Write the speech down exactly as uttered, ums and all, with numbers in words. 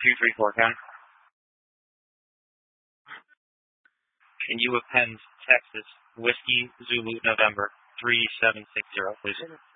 two three four, County. Can you append Texas, Whiskey, Zulu, November, three seven six zero, please?